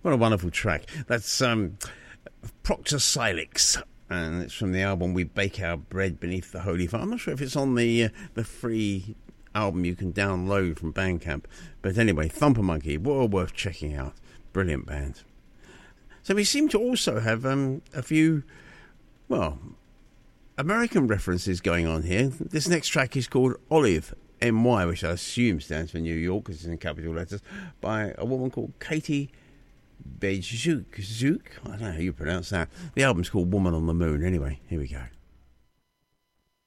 What a wonderful track. That's Proctor Silex, and it's from the album We Bake Our Bread Beneath the Holy Fire. I'm not sure if it's on the free album you can download from Bandcamp, but anyway, Thumper Monkey, well worth checking out. Brilliant band. So we seem to also have a few, well, American references going on here. This next track is called Olive, NY, which I assume stands for New York because it's in capital letters, by a woman called Katie Bejouk. I don't know how you pronounce that. The album's called Woman on the Moon. Anyway, here we go.